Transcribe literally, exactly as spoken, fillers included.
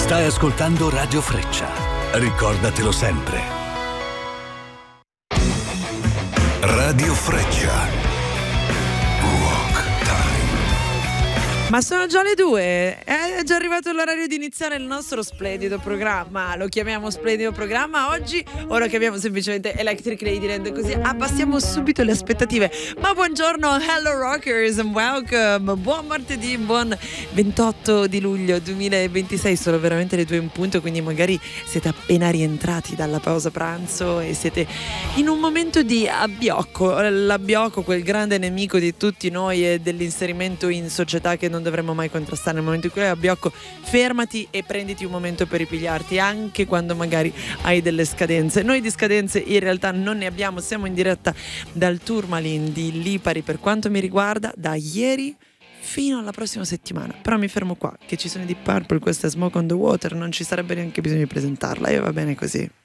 Stai ascoltando Radio Freccia. Ricordatelo sempre. Radio Freccia. Ma sono già le due, è già arrivato l'orario di iniziare il nostro splendido programma. Lo chiamiamo splendido programma oggi o lo chiamiamo semplicemente Electric Ladyland, così abbassiamo subito le aspettative. Ma buongiorno, hello rockers and welcome. Buon martedì, buon ventotto di luglio duemilaventisei. Sono veramente le due in punto, quindi magari siete appena rientrati dalla pausa pranzo e siete in un momento di abbiocco. L'abbiocco, quel grande nemico di tutti noi e dell'inserimento in società che non dovremmo mai contrastare. Nel momento in cui hai abbiocco, fermati e prenditi un momento per ripigliarti, anche quando magari hai delle scadenze. Noi di scadenze in realtà non ne abbiamo. Siamo in diretta dal Tourmaline di Lipari, per quanto mi riguarda, da ieri fino alla prossima settimana. Però mi fermo qua, che ci sono i Deep Purple, questa è Smoke on the Water, non ci sarebbe neanche bisogno di presentarla e va bene così.